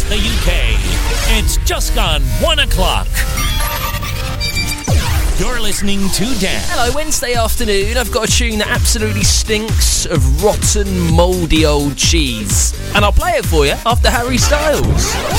the UK. It's just gone 1 o'clock. You're listening to Dan. Hello, Wednesday afternoon. I've got a tune that absolutely stinks of rotten, mouldy old cheese. And I'll play it for you after Harry Styles.